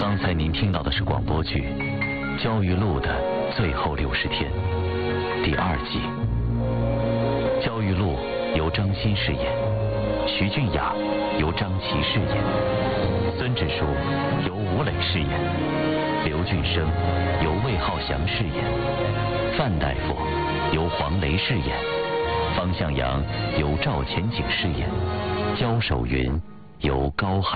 刚才您听到的是广播剧《焦裕禄的最后60天》第2季。焦裕禄由张欣饰演，徐俊雅由张琪饰演，孙志书由吴磊饰演，刘俊生由魏浩翔饰演，范大夫由黄雷饰演，方向阳由赵钱景饰演，焦守云由高海